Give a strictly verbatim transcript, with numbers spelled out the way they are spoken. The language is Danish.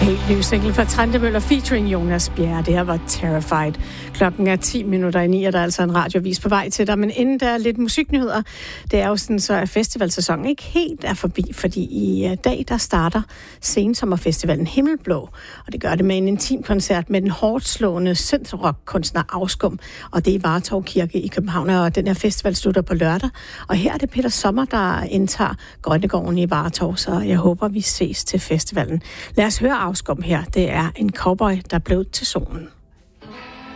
Helt ny single fra Trentemøller featuring Jonas Bjerre. Det her var Terrified. Klokken er ti minutter i ni, og der er altså en radiovis på vej til dig. Men inden der er lidt musiknyheder, det er jo sådan, så at festivalsæsonen ikke helt er forbi, fordi i dag, der starter Sensommerfestivalen Himmelblå. Og det gør det med en intim koncert med den hårdt slående synthrock-kunstner Afskum. Og det er i Vartov Kirke i København, og den her festival slutter på lørdag. Og her er det Peter Sommer, der indtager Grønnegården i Vartov, så jeg håber, vi ses til festivalen. Lad os høre Afskum her. Det er en cowboy, der blev til solen.